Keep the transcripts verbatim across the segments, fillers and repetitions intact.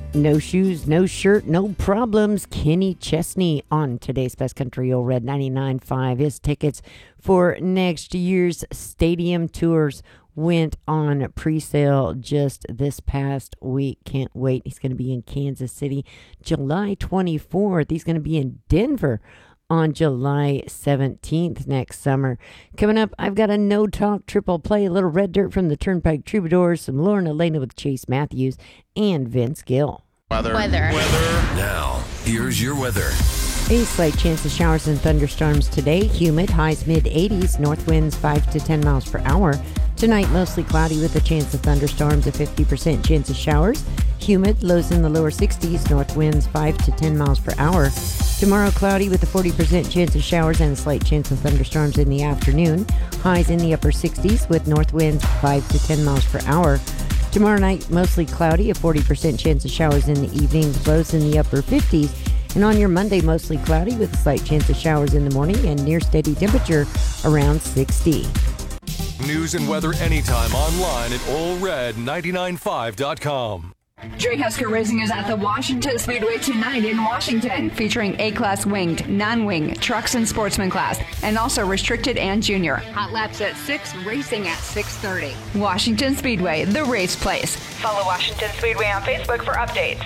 No shoes, no shirt, no problems. Kenny Chesney on today's Best Country Old Red ninety-nine point five. His tickets for next year's stadium tours went on pre-sale just this past week. Can't wait. He's going to be in Kansas City July twenty-fourth. He's going to be in Denver on July seventeenth next summer. Coming up, I've got a no-talk triple play, a little red dirt from the Turnpike Troubadours, some Lauren Elena with Chase Matthews, and Vince Gill. Weather. Weather. Weather. Now, here's your weather. A slight chance of showers and thunderstorms today. Humid, highs mid eighties, north winds five to ten miles per hour. Tonight, mostly cloudy with a chance of thunderstorms, a fifty percent chance of showers. Humid, lows in the lower sixties, north winds five to ten miles per hour. Tomorrow, cloudy with a forty percent chance of showers and a slight chance of thunderstorms in the afternoon. Highs in the upper sixties with north winds five to ten miles per hour. Tomorrow night, mostly cloudy, a forty percent chance of showers in the evening, lows in the upper fifties. And on your Monday, mostly cloudy with a slight chance of showers in the morning and near steady temperature around sixty. News and weather anytime online at all red ninety-nine point five dot com. Drake Husker Racing is at the Washington Speedway tonight in Washington, featuring A-Class winged, non-wing, trucks and sportsman class, and also restricted and junior. Hot laps at six, racing at six thirty. Washington Speedway, the race place. Follow Washington Speedway on Facebook for updates.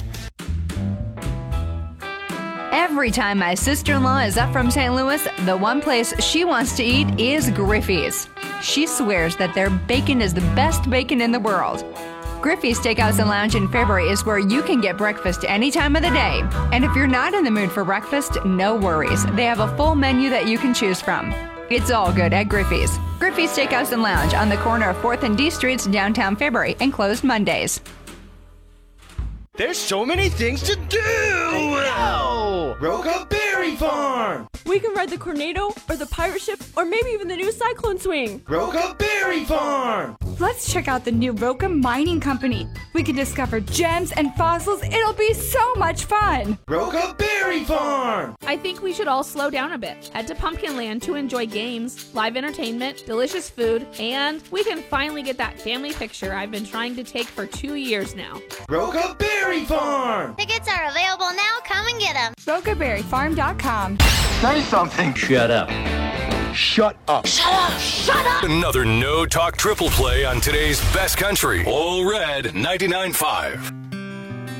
Every time my sister-in-law is up from Saint Louis, the one place she wants to eat is Griffey's. She swears that their bacon is the best bacon in the world. Griffey's Steakhouse and Lounge in February is where you can get breakfast any time of the day. And if you're not in the mood for breakfast, no worries. They have a full menu that you can choose from. It's all good at Griffey's. Griffey's Steakhouse and Lounge on the corner of fourth and D Streets, downtown February, and closed Mondays. There's so many things to do! No! Roca Berry Farm! We can ride the Tornado, or the pirate ship, or maybe even the new Cyclone Swing. Roca Berry Farm! Let's check out the new Roca Mining Company. We can discover gems and fossils. It'll be so much fun. Roca Berry Farm! I think we should all slow down a bit. Head to Pumpkinland to enjoy games, live entertainment, delicious food, and we can finally get that family picture I've been trying to take for two years now. Roca Berry Farm! Tickets are available now. Come and get them. roca berry farm dot com. Say something. Shut up. Shut up. Shut up! Shut up! Another no-talk triple play on today's Best Country. All red ninety-nine point five.